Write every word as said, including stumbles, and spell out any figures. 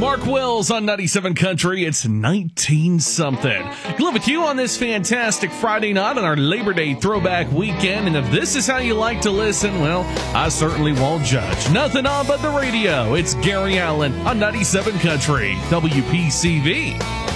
Mark Wills on ninety-seven Country. It's nineteen something. Glad with you on this fantastic Friday night on our Labor Day throwback weekend. And if this is how you like to listen, well, I certainly won't judge. Nothing on but the radio. It's Gary Allen on ninety-seven Country, W P C V.